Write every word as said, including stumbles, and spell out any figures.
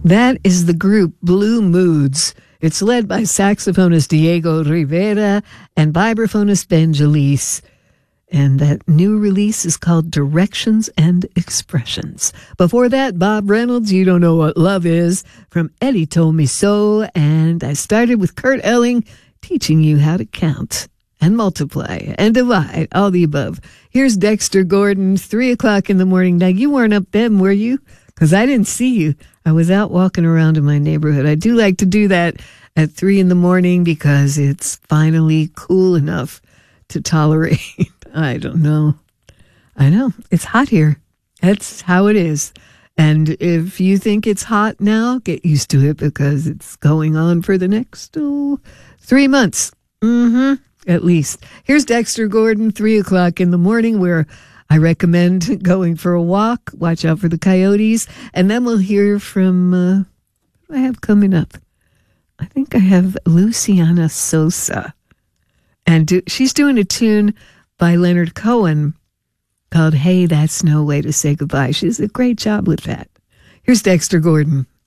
That is the group Blue Moods. It's led by saxophonist Diego Rivera and vibraphonist Ben Jalise. And that new release is called Directions and Expressions. Before that, Bob Reynolds, You Don't Know What Love Is, from Eddie Told Me So. And I started with Kurt Elling, teaching you how to count and multiply and divide, all the above. Here's Dexter Gordon, three o'clock in the morning. Now, you weren't up then, were you? Because I didn't see you. I was out walking around in my neighborhood. I do like to do that at three in the morning because it's finally cool enough to tolerate. I don't know. I know. It's hot here. That's how it is. And if you think it's hot now, get used to it because it's going on for the next oh, three months. Mm-hmm. At least. Here's Dexter Gordon, three o'clock in the morning, where I recommend going for a walk. Watch out for the coyotes. And then we'll hear from, uh, what do I have coming up? I think I have Luciana Sosa. And do, she's doing a tune by Leonard Cohen called Hey, That's No Way to Say Goodbye. She does a great job with that. Here's Dexter Gordon.